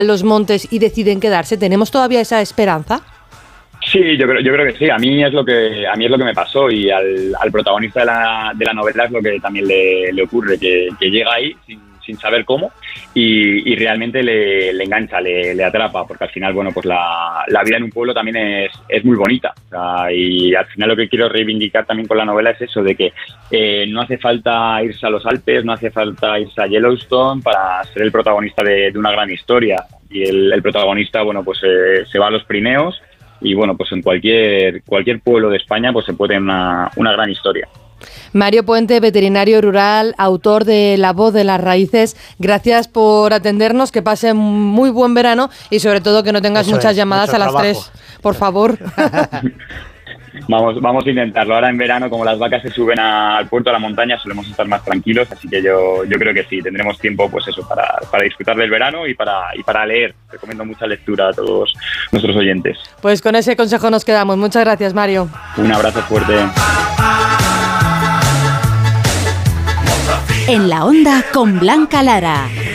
los montes y deciden quedarse. ¿Tenemos todavía esa esperanza? Sí, yo creo que sí. A mí es lo que me pasó, y al protagonista de la novela es lo que también le ocurre, que llega ahí sin saber cómo, y realmente le engancha, le atrapa, porque al final, bueno, pues la vida en un pueblo también es muy bonita. O sea, y al final lo que quiero reivindicar también con la novela es eso, de que no hace falta irse a los Alpes, no hace falta irse a Yellowstone para ser el protagonista de una gran historia. Y el protagonista, bueno, pues se va a los Pirineos, y bueno, pues en cualquier pueblo de España pues se puede una gran historia. Mario Puente, veterinario rural, autor de La voz de las raíces, gracias por atendernos, que pase muy buen verano y sobre todo que no tengas muchas llamadas a las 3, por favor. Vamos a intentarlo. Ahora en verano, como las vacas se suben al puerto, a la montaña, solemos estar más tranquilos, así que yo creo que sí, tendremos tiempo pues eso para disfrutar del verano y para leer. Recomiendo mucha lectura a todos nuestros oyentes. Pues con ese consejo nos quedamos. Muchas gracias, Mario. Un abrazo fuerte. En la Onda con Blanca Lara.